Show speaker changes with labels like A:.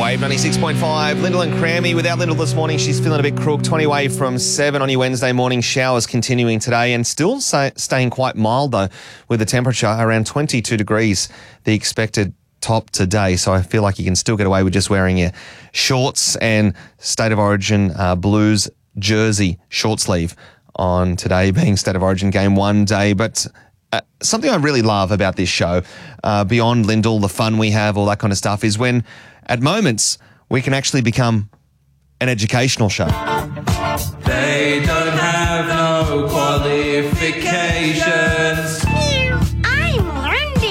A: Wave 96.5. Lyndall and Crammy. Without Lyndall this morning, she's feeling a bit crook. 20 away from 7 on your Wednesday morning. Showers continuing today and still staying quite mild, though, with the temperature around 22 degrees, the expected top today. So I feel like you can still get away with just wearing your shorts and State of Origin Blues jersey short sleeve on today, being State of Origin Game 1 day. But something I really love about this show, beyond Lyndall, the fun we have, all that kind of stuff, is when at moments we can actually become an educational show.
B: They don't have no qualifications.